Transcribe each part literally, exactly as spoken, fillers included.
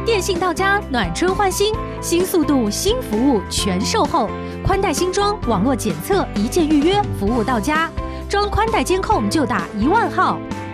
电信到家，暖春换新，新速度、新服务全售后，宽带新装，网络检测，一键预约，服务到家。装宽带监控就打一万号。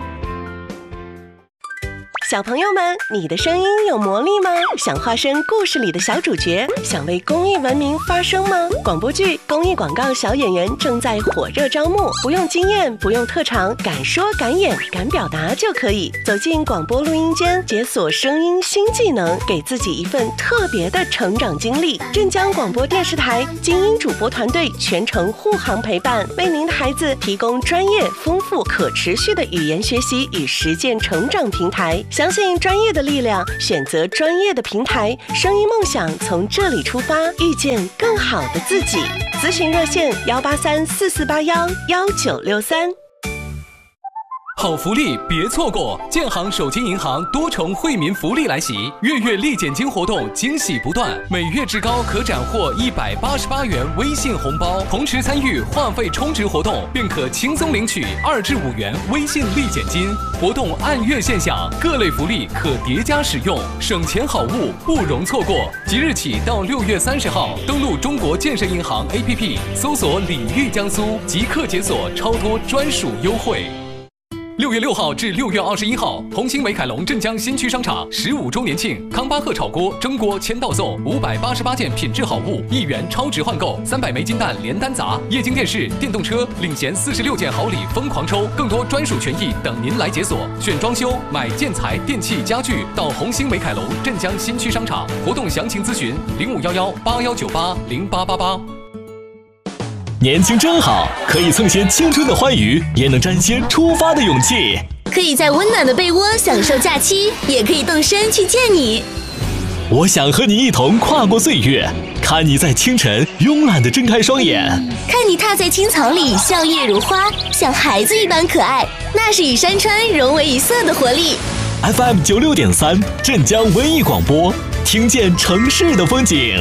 小朋友们，你的声音有魔力吗？想化身故事里的小主角，想为公益文明发声吗？广播剧、公益广告小演员正在火热招募，不用经验，不用特长，敢说敢演敢表达就可以。走进广播录音间，解锁声音新技能，给自己一份特别的成长经历。镇江广播电视台精英主播团队全程护航陪伴，为您的孩子提供专业、丰富、可持续的语言学习与实践成长平台。相信专业的力量，选择专业的平台，声音梦想从这里出发，遇见更好的自己。咨询热线幺八三四四八幺幺九六三。 好福利别错过！建行手机银行多重惠民福利来袭，月月立减金活动惊喜不断，每月至高可斩获一百八十八元微信红包，同时参与话费充值活动，便可轻松领取二至五元微信立减金。活动按月现享，各类福利可叠加使用，省钱好物不容错过。即日起到六月三十号，登录中国建设银行 A P P， 搜索“礼遇江苏”，即刻解锁超多专属优惠。六月六号至六月二十一号，红星美凯龙镇江新区商场十五周年庆，康巴赫炒锅、蒸锅签到送五百八十八件品质好物，一元超值换购，三百枚金蛋连单砸，液晶电视、电动车领衔四十六件好礼疯狂抽，更多专属权益等您来解锁。选装修、买建材、电器、家具，到红星美凯龙镇江新区商场。活动详情咨询零五幺幺八幺九八零八八八。 年轻真好，可以蹭些青春的欢愉，也能沾些出发的勇气。 可以在温暖的被窝享受假期，也可以动身去见你。 我想和你一同跨过岁月，看你在清晨慵懒地睁开双眼， 看你踏在青草里笑靥如花，像孩子一般可爱。那是与山川融为一色的活力。 F M 九六点三，镇江文艺广播，听见城市的风景。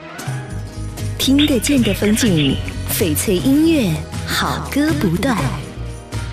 听得见的风景，翡翠音乐，好歌不断。